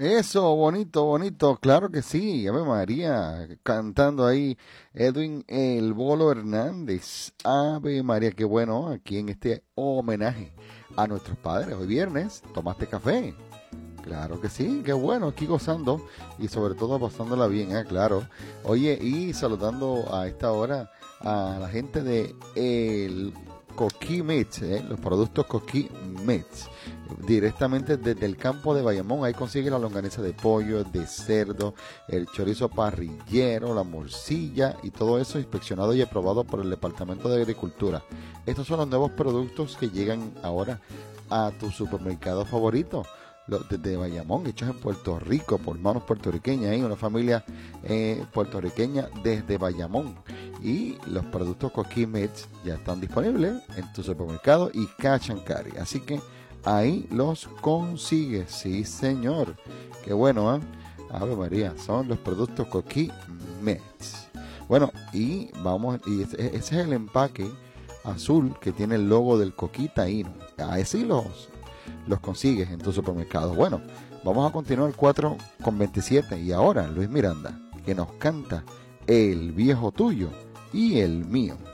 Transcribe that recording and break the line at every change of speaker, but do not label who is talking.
Eso, bonito, bonito, claro que sí, Ave María, cantando ahí Edwin El Bolo Hernández. Ave María, qué bueno, aquí en este homenaje a nuestros padres. Hoy viernes, ¿tomaste café? Claro que sí, qué bueno, aquí gozando y sobre todo pasándola bien, claro. Oye, y saludando a esta hora a la gente de el Coquí Meats, los productos Coquí Meats, directamente desde el campo de Bayamón. Ahí consigue la longaniza de pollo, de cerdo, el chorizo parrillero, la morcilla y todo eso inspeccionado y aprobado por el Departamento de Agricultura. Estos son los nuevos productos que llegan ahora a tu supermercado favorito desde Bayamón, hechos en Puerto Rico, por manos puertorriqueñas, una familia puertorriqueña desde Bayamón. Y los productos Coquí Meats ya están disponibles en tu supermercado y Cash and Carry. Así que ahí los consigues, sí señor. Qué bueno, ¿eh? Ave María, son los productos Coquí Meats. Bueno, y vamos, y ese es el empaque azul que tiene el logo del Coquí Taíno. Ahí sí los consigues en tu supermercado. Bueno, vamos a continuar 4:27 y ahora Luis Miranda, que nos canta El viejo tuyo y el mío.